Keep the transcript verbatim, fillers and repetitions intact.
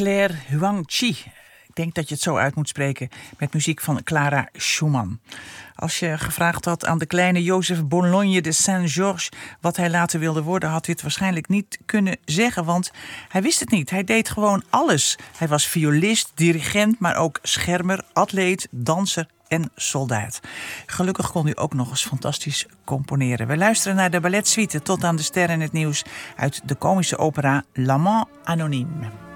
Claire Huang-chi. Ik denk dat je het zo uit moet spreken, met muziek van Clara Schumann. Als je gevraagd had aan de kleine Joseph Bologne de Saint-Georges wat hij later wilde worden, had hij het waarschijnlijk niet kunnen zeggen, want hij wist het niet. Hij deed gewoon alles. Hij was violist, dirigent, maar ook schermer, atleet, danser en soldaat. Gelukkig kon hij ook nog eens fantastisch componeren. We luisteren naar de balletsuite Tot aan de ster in het nieuws uit de komische opera L'Amant Anonyme.